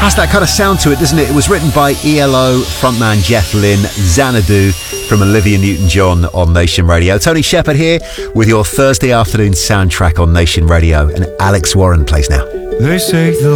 Has that kind of sound to it, doesn't it? It was written by ELO frontman Jeff Lynne, Xanadu from Olivia Newton-John on Nation Radio. Tony Shepard here with your Thursday afternoon soundtrack on Nation Radio, and Alex Warren plays now. They say the